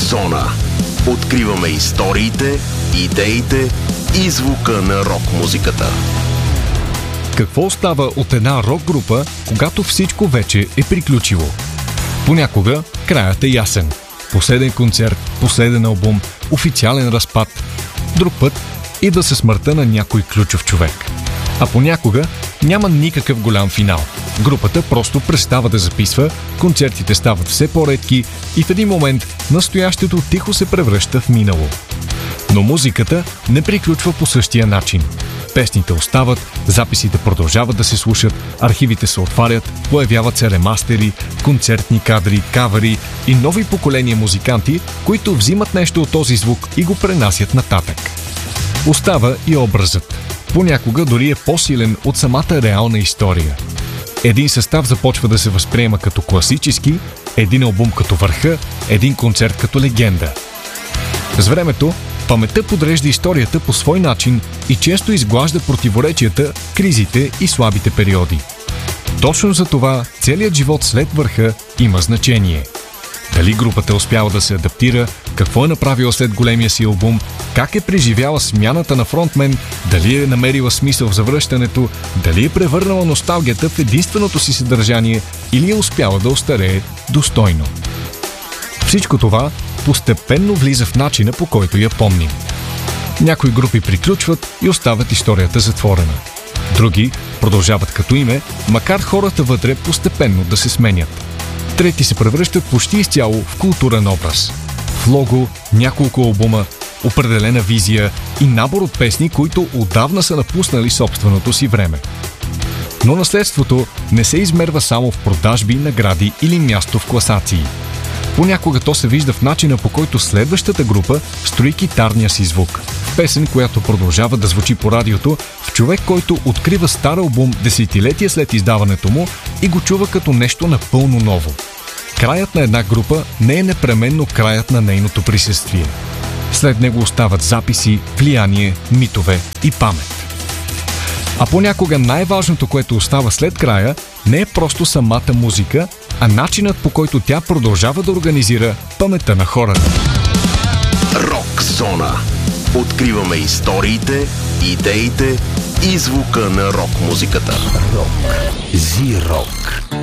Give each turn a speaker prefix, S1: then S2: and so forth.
S1: Зона. Откриваме историите, идеите и звука на рок-музиката.
S2: Какво остава от една рок-група, когато всичко вече е приключило? Понякога краят е ясен. Последен концерт, последен албум, официален разпад. Друг път идва със смъртта на някой ключов човек. А понякога няма никакъв голям финал. Групата просто престава да записва, концертите стават все по-редки и в един момент настоящето тихо се превръща в минало. Но музиката не приключва по същия начин. Песните остават, записите продължават да се слушат, архивите се отварят, появяват се ремастери, концертни кадри, кавери и нови поколения музиканти, които взимат нещо от този звук и го пренасят нататък. Остава и образът. Понякога дори е по-силен от самата реална история. Един състав започва да се възприема като класически, един албум като върха, един концерт като легенда. С времето паметта подрежда историята по свой начин и често изглажда противоречията, кризите и слабите периоди. Точно за това целият живот след върха има значение. Дали групата успява да се адаптира, какво е направила след големия си албум, как е преживяла смяната на фронтмен, дали е намерила смисъл в завръщането, дали е превърнала носталгията в единственото си съдържание или е успяла да остарее достойно. Всичко това постепенно влиза в начина, по който я помним. Някои групи приключват и оставят историята затворена. Други продължават като име, макар хората вътре постепенно да се сменят. Трети се превръщат почти изцяло в културен образ. В лого, няколко албума, определена визия и набор от песни, които отдавна са напуснали собственото си време. Но наследството не се измерва само в продажби, награди или място в класации. Понякога то се вижда в начина, по който следващата група строи китарния си звук. В песен, която продължава да звучи по радиото, в човек, който открива стар албум десетилетия след издаването му и го чува като нещо напълно ново. Краят на една група не е непременно краят на нейното присъствие. След него остават записи, влияние, митове и памет. А понякога най-важното, което остава след края, не е просто самата музика, а начинът, по който тя продължава да организира паметта на хората.
S1: Рок Зона. Откриваме историите, идеите и звука на рок-музиката. Рок. Зи-рок.